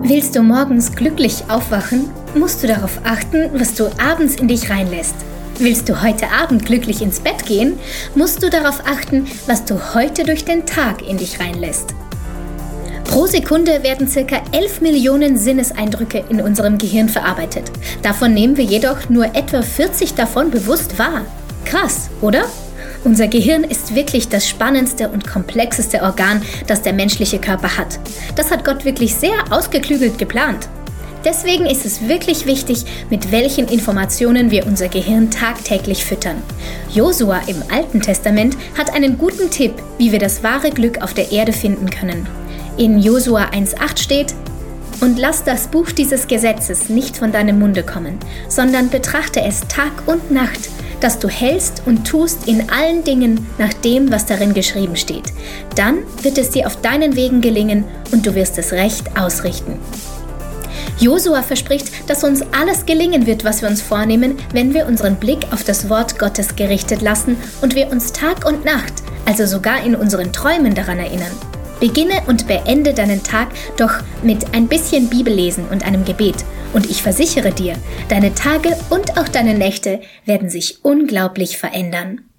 Willst du morgens glücklich aufwachen, musst du darauf achten, was du abends in dich reinlässt. Willst du heute Abend glücklich ins Bett gehen, musst du darauf achten, was du heute durch den Tag in dich reinlässt. Pro Sekunde werden ca. 11 Millionen Sinneseindrücke in unserem Gehirn verarbeitet. Davon nehmen wir jedoch nur etwa 40 davon bewusst wahr. Krass, oder? Unser Gehirn ist wirklich das spannendste und komplexeste Organ, das der menschliche Körper hat. Das hat Gott wirklich sehr ausgeklügelt geplant. Deswegen ist es wirklich wichtig, mit welchen Informationen wir unser Gehirn tagtäglich füttern. Josua im Alten Testament hat einen guten Tipp, wie wir das wahre Glück auf der Erde finden können. In Josua 1,8 steht: Und lass das Buch dieses Gesetzes nicht von deinem Munde kommen, sondern betrachte es Tag und Nacht, dass du hältst und tust in allen Dingen nach dem, was darin geschrieben steht. Dann wird es dir auf deinen Wegen gelingen und du wirst es recht ausrichten. Josua verspricht, dass uns alles gelingen wird, was wir uns vornehmen, wenn wir unseren Blick auf das Wort Gottes gerichtet lassen und wir uns Tag und Nacht, also sogar in unseren Träumen daran erinnern. Beginne und beende deinen Tag doch mit ein bisschen Bibellesen und einem Gebet. Und ich versichere dir, deine Tage und auch deine Nächte werden sich unglaublich verändern.